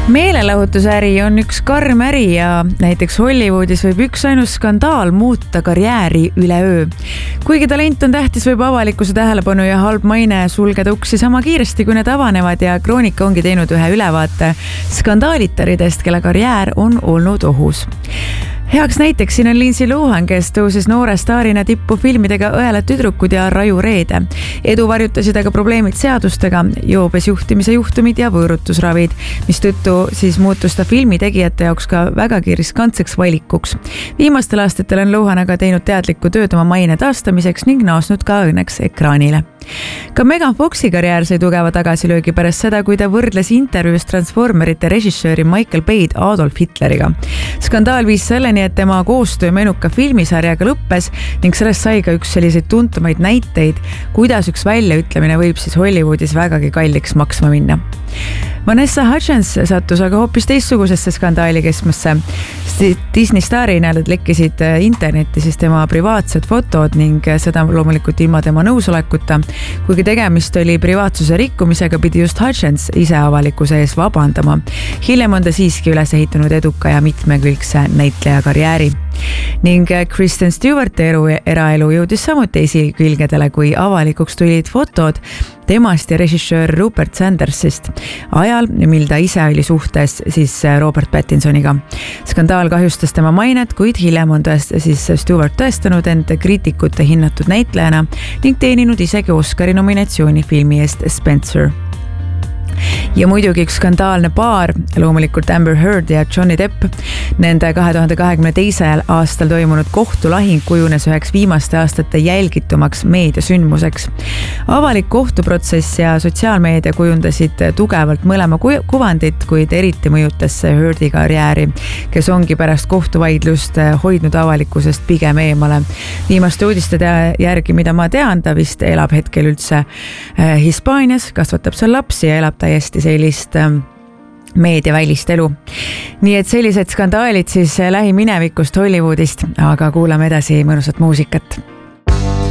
Meelelahutusäri on üks karm äri ja näiteks Hollywoodis võib üksainus skandaal muuta karjääri üleöö. Kuigi talent on tähtis, võib avalikkuse tähelepanu ja halb maine sulgeda uksi sama kiiresti, kui need avanevad ja Kroonika ongi teinud ühe ülevaate skandaalitaridest, kelle karjäär on olnud ohus. Heaks näiteks siin on Lindsay Lohan, kes tõusis noore staarina tippu filmidega Õelad tüdrukud ja Raju reede. Edu varjutasid aga probleemid seadustega, joobes juhtimise juhtumid ja võõrutusravid, mis tõttu siis muutus ta filmitegijate jaoks ka vägagi riskantseks valikuks. Viimastel aastatel on Lohan aga teinud teadlikku tööd oma maine taastamiseks ning naasnud ka õnneks ekraanile. Ka Megan Foxi karjäär sai tugeva tagasilöögi pärast seda, kui ta võrdles intervjuus Transformerite režissööri Michael Bay'd Adolf Hitleriga. Skandaal viis selleni, et tema koostöö menuka filmisarjaga lõppes ning sellest sai ka üks selliseid tuntumaid näiteid, kuidas üks väljaütlemine võib siis Hollywoodis vägagi kalliks maksma minna. Vanessa Hudgens sattus aga hoopis teistsugusesse skandaali keskmesse. Disney staarina lekkisid internetti siis tema privaatsed fotod ning seda loomulikult ilma tema nõusolekuta. Kuigi tegemist oli privaatsuse rikkumisega, pidi just Hudgens ise avalikkuse ees vabandama. Hiljem on ta siiski üles ehitanud eduka ja mitmekülgse näitleja karjääri. Ning Kristen Stewarti eraelu jõudis samuti esikülgedele, kui avalikuks tulid fotod temast ja režissöör Rupert Sandersist ajal, mil ta ise oli suhtes siis Robert Pattinsoniga. Skandaal kahjustas tema mainet, kuid hiljem on Stewart tõestanud end kriitikute hinnatud näitlejana ning teeninud isegi Oscari nominatsiooni filmi eest Spencer. Ja muidugi üks skandaalne paar, loomulikult Amber Heard ja Johnny Depp. Nende 2022. aastal toimunud kohtulahing kujunes üheks viimaste aastate jälgitumaks meediasündmuseks. Avalik kohtuprotsess ja sotsiaalmeedia kujundasid tugevalt mõlema kuvandit, kuid eriti mõjutas Heardi karjääri, kes ongi pärast kohtuvaidlust hoidnud avalikkusest pigem eemale. Viimaste uudiste järgi, mida ma tean, ta vist elab hetkel üldse Hispaanias, kasvatab seal lapsi ja elab täiesti sellist meediavälist elu. Nii et sellised skandaalid siis lähiminevikust Hollywoodist, aga kuulame edasi mõnusat muusikat.